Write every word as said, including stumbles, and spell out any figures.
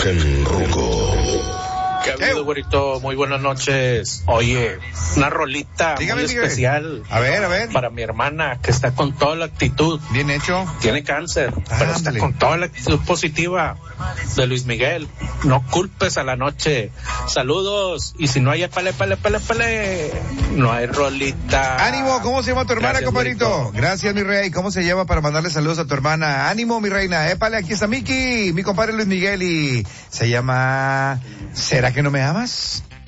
Ruco. ¿Qué ha habido, güerito? Muy buenas noches. Oye, una rolita Dígame, muy Miguel. especial. A ver, a ver. Para mi hermana, que está con toda la actitud. Bien hecho. Tiene cáncer, Ah, pero está ándale. con toda la actitud positiva de Luis Miguel. No culpes a la noche. Saludos. Y si no hay pale, pale, pale, pale, no hay rolita. Ánimo, ¿cómo se llama tu hermana, Gracias, compadrito? güerito. Gracias, mi rey. ¿Cómo se llama para mandarle saludos a tu hermana? Ánimo, mi reina. Épale, aquí está Miki, mi compadre Luis Miguel, y se llama ¿Será que no me amas?